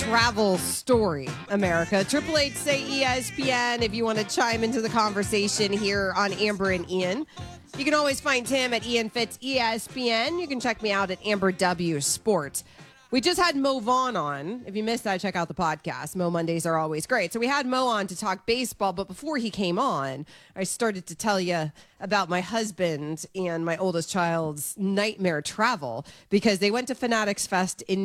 travel story, America. 888 say ESPN if you want to chime into the conversation here on Amber and Ian. You can always find Tim at Ian Fitz ESPN. You can check me out at Amber W Sports. We just had Mo Vaughn on. If you missed that, check out the podcast. Mo Mondays are always great. So we had Mo on to talk baseball, but before he came on, I started to tell you about my husband and my oldest child's nightmare travel because they went to Fanatics Fest in